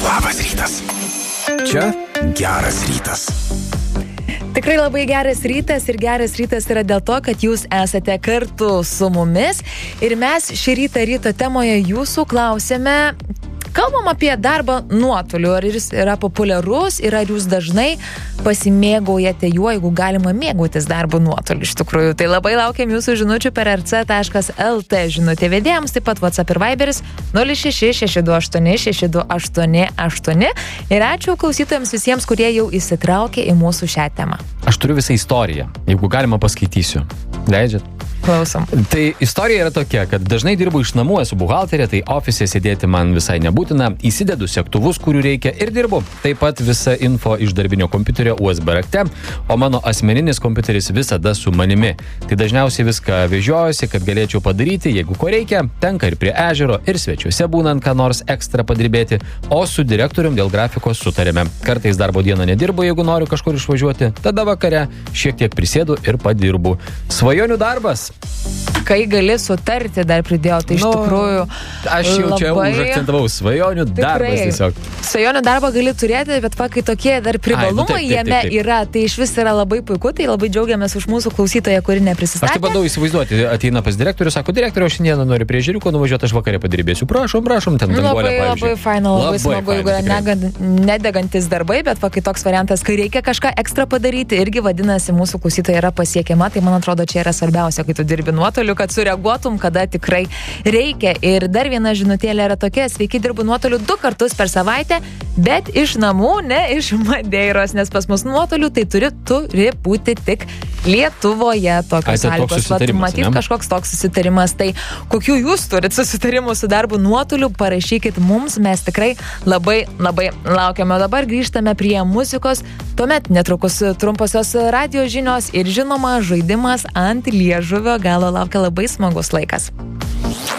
Labas rytas. Čia geras rytas. Tikrai labai geras rytas ir geras rytas yra dėl to, kad jūs esate kartu su mumis ir mes šį ryto temoje jūsų klausėme. Kalbam apie darbą nuotoliu, ar jis yra populiarus ir ar jūs dažnai pasimėgaujate juo, jeigu galima mėgautis darbo nuotoliu iš tikrųjų. Tai labai laukiam jūsų žinučių per rc.lt žinutė vedėjams, taip pat WhatsApp ir Viberis 0666286288 ir ačiū klausytojams visiems, kurie jau įsitraukė į mūsų šią temą. Aš turiu visą istoriją, jeigu galima paskaitysiu. Leidžiat? Klausom. Tai istorija yra tokia, kad dažnai dirbu iš namų, esu buhalterė, tai ofise sėdėti man visai nebūtina, įsidedu segtuvus, kurių reikia ir dirbu. Taip pat visa info iš darbinio kompiuterio USB rakte, o mano asmeninis kompiuteris visada su manimi. Tai dažniausiai viską vežiojuosi, kad galėčiau padaryti, jeigu ko reikia, tenka ir prie ežero, ir svečiuose būnant ką nors ekstra padirbėti, o su direktorium dėl grafikos sutarėme. Kartais darbo dieną nedirbu, jeigu noriu kažkur išvažiuoti, tada vakare šiek tiek prisėdu ir padirbu. Svajonių darbas. Kai gali sutarti, dar pridėjau, tai iš tikrųjų aš jau čia užakcentavau svajonių darbas tiesiog. Svajonių darbą gali turėti, bet kai tokie dar privalumai jame yra, tai iš vis yra labai puiku, tai labai džiaugiamės už mūsų klausytoją, kuri neprisistatė. Aš tai bandau įsivaizduoti, ateina pas direktorių, sako, direktoriau, aš šiandieną noriu prie ežeriuko nuvažiuoti, aš vakarė padirbėsiu, prašom, ten danguolė, pavyzdžiui. Labai faina, labai smagu, jeigu nedegantis darbai, bet kai toks variantas, kai reikia kažką ekstra padaryti, irgi vadinasi, mūsų klausytoja yra pasiekiama, tai man atrodo, čia yra svarbiausia, kai tu dirbi nuotoliu, kad sureaguotum, kada tikrai reikia. Ir dar viena žinutėlė yra tokia, sveiki, dirbu nuotoliu 2 kartus per savaitę, bet iš namų, ne iš Madeiros, nes pas mus nuotoliu tai turi būti tik Lietuvoje tokios sąlygos. Matyt, kažkoks toks susitarimas. Tai kokių jūs turit susitarimų su darbu nuotoliu, parašykit mums, mes tikrai labai laukiame. Dabar grįžtame prie muzikos, tuomet netrukus trumposios radio žinios ir žinoma žaidimas ant liežuvio galo laukia labai smagus laikas.